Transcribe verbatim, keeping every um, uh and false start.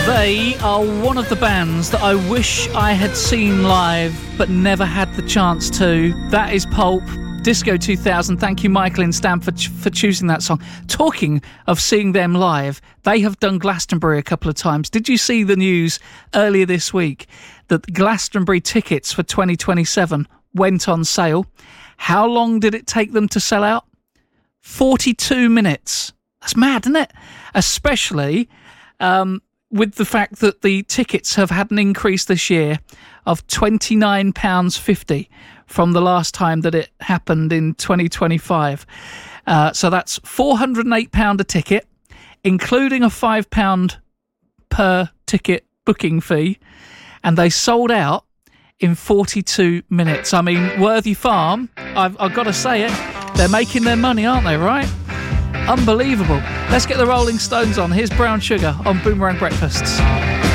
They are one of the bands that I wish I had seen live but never had the chance to. That is Pulp, Disco two thousand. Thank you, Michael in Stamford, for choosing that song. Talking of seeing them live, they have done Glastonbury a couple of times. Did you see the news earlier this week that Glastonbury tickets for twenty twenty-seven went on sale? How long did it take them to sell out? forty-two minutes. That's mad, isn't it? Especially um, with the fact that the tickets have had an increase this year of twenty-nine pounds fifty from the last time that it happened in twenty twenty-five. Uh, so that's four hundred eight pounds a ticket, including a five pounds per ticket booking fee. And they sold out in forty-two minutes. I mean, Worthy Farm, I've, I've got to say it, they're making their money, aren't they, right? Unbelievable. Let's get the Rolling Stones on. Here's Brown Sugar on Boomerang Breakfasts.